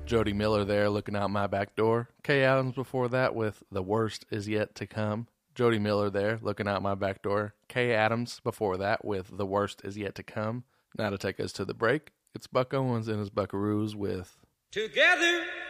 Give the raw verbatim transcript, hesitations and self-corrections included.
Jody Miller there, Looking Out My Back Door. Kay Adams before that with The Worst Is Yet to Come. Jody Miller there, Looking Out My Back Door. Kay Adams before that with The Worst Is Yet to Come. Now to take us to the break, it's Buck Owens and his Buckaroos with Together